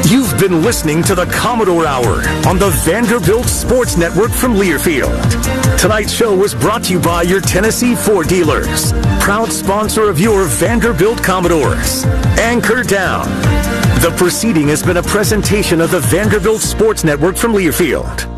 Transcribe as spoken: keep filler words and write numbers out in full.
You've been listening to the Commodore Hour on the Vanderbilt Sports Network from Learfield. Tonight's show was brought to you by your Tennessee Ford dealers, proud sponsor of your Vanderbilt Commodores. Anchor down. The proceeding has been a presentation of the Vanderbilt Sports Network from Learfield.